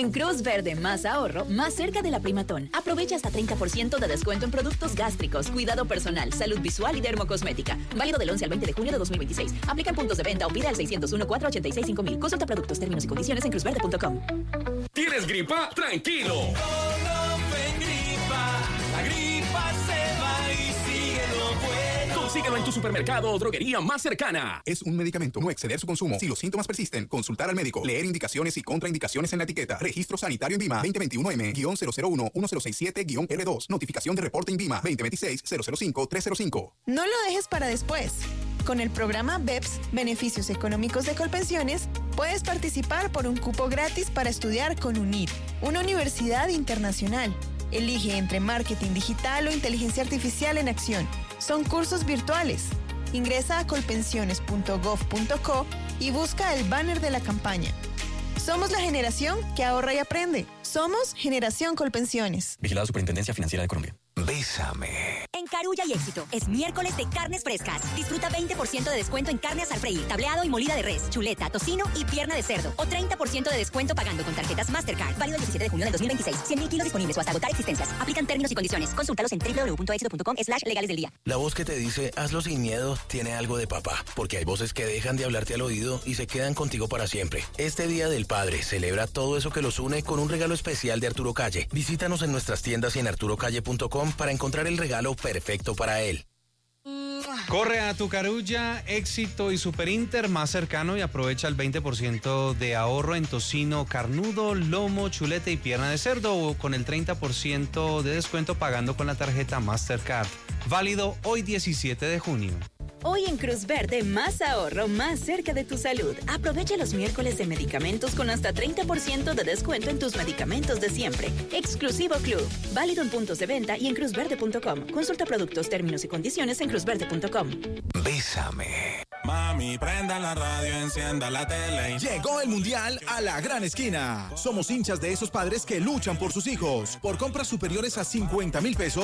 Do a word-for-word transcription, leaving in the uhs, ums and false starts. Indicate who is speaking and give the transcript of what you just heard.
Speaker 1: En Cruz Verde, más ahorro, más cerca de la Primatón. Aprovecha hasta treinta por ciento de descuento en productos gástricos, cuidado personal, salud visual y dermocosmética. Válido del once al veinte de junio de dos mil veintiséis. Aplica en puntos de venta o pide al seis cero uno, cuatro ocho seis, cinco mil. Consulta productos, términos y condiciones en cruz verde punto com.
Speaker 2: ¿Tienes gripa? Tranquilo.
Speaker 3: La gripa se va y sigue lo bueno.
Speaker 2: Consíguelo en tu supermercado o droguería más cercana.
Speaker 4: Es un medicamento. No exceder su consumo. Si los síntomas persisten, consultar al médico. Leer indicaciones y contraindicaciones en la etiqueta. Registro sanitario INVIMA veinte veintiuno M cero cero uno uno cero seis siete R dos. Notificación de reporte INVIMA veinte veintiséis cero cero cinco tres cero cinco.
Speaker 5: No lo dejes para después. Con el programa B E P S, Beneficios Económicos de Colpensiones, puedes participar por un cupo gratis para estudiar con UNIR, una universidad internacional. Elige entre marketing digital o inteligencia artificial en acción. Son cursos virtuales. Ingresa a colpensiones punto gov punto co y busca el banner de la campaña. Somos la generación que ahorra y aprende. Somos Generación Colpensiones.
Speaker 6: Vigilada Superintendencia Financiera de Colombia.
Speaker 7: Bésame. En Carulla y Éxito, es miércoles de carnes frescas. Disfruta veinte por ciento de descuento en carne al freír, tableado y molida de res, chuleta, tocino y pierna de cerdo. O treinta por ciento de descuento pagando con tarjetas Mastercard. Válido el diecisiete de junio del dos mil veintiséis. cien mil kilos disponibles o hasta agotar existencias. Aplican términos y condiciones. Consúltalos en doble u doble u doble u punto éxito punto com slash legales del día.
Speaker 8: La voz que te dice hazlo sin miedo tiene algo de papá, porque hay voces que dejan de hablarte al oído y se quedan contigo para siempre. Este Día del Padre celebra todo eso que los une con un regalo especial de Arturo Calle. Visítanos en nuestras tiendas y en arturo calle punto com para encontrar el regalo perfecto para él.
Speaker 9: Corre a tu Carulla, Éxito y Super Inter más cercano y aprovecha el veinte por ciento de ahorro en tocino carnudo, lomo, chuleta y pierna de cerdo, o con el treinta por ciento de descuento pagando con la tarjeta Mastercard. Válido hoy diecisiete de junio.
Speaker 1: Hoy en Cruz Verde, más ahorro, más cerca de tu salud. Aprovecha los miércoles de medicamentos con hasta treinta por ciento de descuento en tus medicamentos de siempre. Exclusivo Club. Válido en puntos de venta y en cruz verde punto com. Consulta productos, términos y condiciones en cruz verde punto com.
Speaker 7: Bésame.
Speaker 3: Mami, prenda la radio, encienda la tele.
Speaker 10: Llegó el Mundial a la gran esquina. Somos hinchas de esos padres que luchan por sus hijos. Por compras superiores a cincuenta mil pesos,